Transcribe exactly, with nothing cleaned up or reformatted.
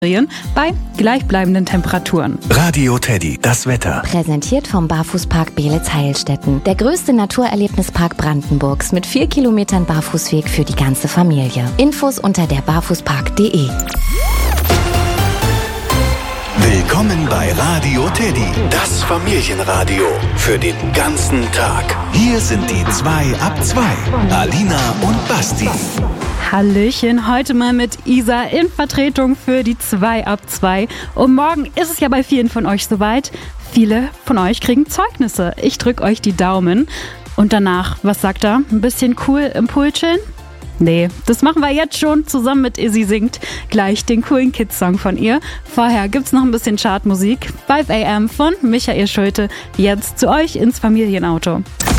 bei gleichbleibenden Temperaturen. Radio Teddy, das Wetter. Präsentiert vom Barfußpark Beelitz-Heilstätten. Der größte Naturerlebnispark Brandenburgs mit vier Kilometern Barfußweg für die ganze Familie. Infos unter der barfußpark punkt de. Willkommen bei Radio Teddy, das Familienradio für den ganzen Tag. Hier sind die zwei ab zwei, Alina und Basti. Hallöchen, heute mal mit Isa in Vertretung für die zwei ab zwei. Und morgen ist es ja bei vielen von euch soweit. Viele von euch kriegen Zeugnisse. Ich drücke euch die Daumen. Und danach, was sagt er? Ein bisschen cool im Pool chillen? Nee, das machen wir jetzt schon zusammen mit Izzy singt gleich den coolen Kids-Song von ihr. Vorher gibt's noch ein bisschen Chartmusik. five a m von Michael Schulte. Jetzt zu euch ins Familienauto.